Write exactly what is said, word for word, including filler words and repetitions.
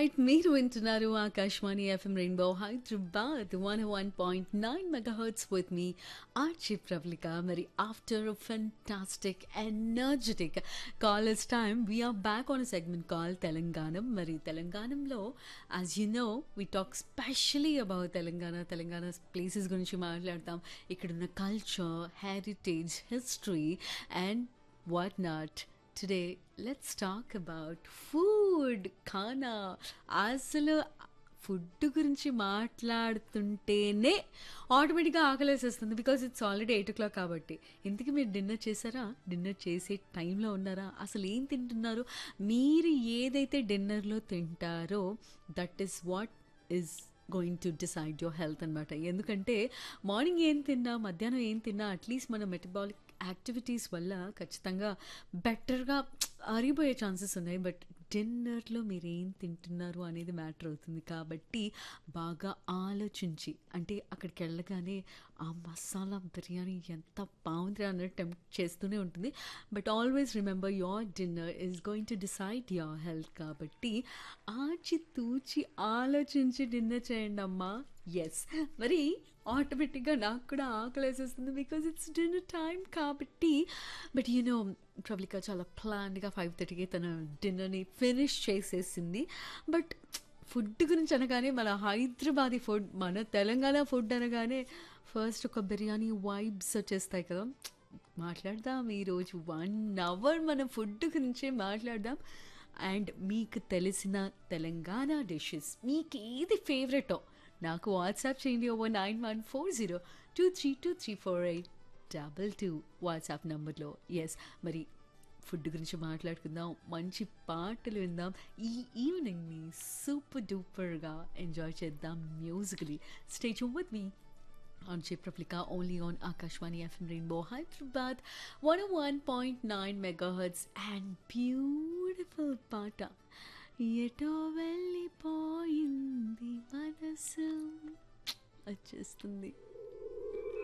Right మీరు వింటున్నారు Akashvani FM rainbow Hyderabad one one point nine megahertz with me arch Pravalika. మరి after fantastic energetic callers time we are back on segment call Telangana. మరి తెలంగాణలో as you know we talk especially about Telangana Telangana places గురించి మాట్లాడతాం. ఇక్కడున్న culture, heritage, history and what not. Today let's talk about food, ఖానా. అసలు food గురించి మాట్లాడుతుంటేనే ఆటోమేటిక్గా ఆకలేసేస్తుంది, because it's already eight oh clock కాబట్టి. ఇంతకీ మీరు డిన్నర్ చేశారా? డిన్నర్ చేసే టైంలో ఉన్నారా? అసలు ఏం తింటున్నారు? మీరు ఏదైతే డిన్నర్లో తింటారో that is what is going to decide your health అనమాట. ఎందుకంటే మార్నింగ్ ఏం తిన్నా, మధ్యాహ్నం ఏం తిన్నా, అట్లీస్ట్ మన మెటబాలిక్ యాక్టివిటీస్ వల్ల ఖచ్చితంగా బెటర్గా అరిగిపోయే ఛాన్సెస్ ఉన్నాయి. బట్ డిన్నర్లో మీరు ఏం తింటున్నారు అనేది మ్యాటర్ అవుతుంది. కాబట్టి బాగా ఆలోచించి, అంటే అక్కడికి వెళ్ళగానే ఆ మసాలా బిర్యానీ ఎంత బాగుంది అన్నట్టు టెంప్ట్ చేస్తూనే ఉంటుంది. But always remember your dinner is going to decide your health. కాబట్టి ఆచి తూచి ఆలోచించి డిన్నర్ చేయండి అమ్మా. ఎస్, మరి ఆటోమేటిక్గా నాకు కూడా ఆకలేసేస్తుంది బికాజ్ ఇట్స్ డిన్నర్ టైం కాబట్టి. బట్ యూనో ప్రవళిక చాలా ప్లాన్డ్గా ఫైవ్ థర్టీకి తన డిన్నర్ని ఫినిష్ చేసేసింది. బట్ ఫుడ్ గురించి అనగానే మన హైదరాబాదీ ఫుడ్, మన తెలంగాణ ఫుడ్ అనగానే ఫస్ట్ ఒక బిర్యానీ వైబ్స్ వచ్చేస్తాయి కదా. మాట్లాడదాం ఈరోజు వన్ అవర్ మన ఫుడ్ గురించే మాట్లాడదాం. అండ్ మీకు తెలిసిన తెలంగాణ డిషెస్ మీకు ఏది ఫేవరెటో నాకు వాట్సాప్ చేయండి. Over nine one four zero two three two three four eight double two WhatsApp నెంబర్లో. ఎస్, మరి ఫుడ్ గురించి మాట్లాడుకుందాం, మంచి పాటలు విందాం, ఈ ఈవినింగ్ని సూపర్ డూపర్గా ఎంజాయ్ చేద్దాం musically. Stay tune with me on Chipraflika only on Akashwani F M Rainbow Hyderabad one oh one point nine megahertz and beautiful పాట ఎటో వెళ్ళిపోయింది మనసు వచ్చేస్తుంది.